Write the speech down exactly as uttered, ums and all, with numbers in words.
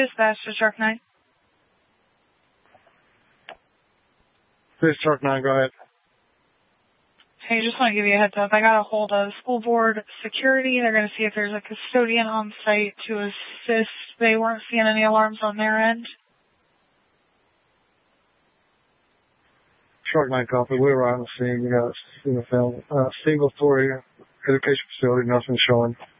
Dispatch to Shark nine. This is Shark nine, go ahead. Hey, just want to give you a heads up. I got a hold of school board security. They're going to see if there's a custodian on site to assist. They weren't seeing any alarms on their end. Shark nine copy. We were on the scene. You got in the film. Uh, single story education facility, nothing showing.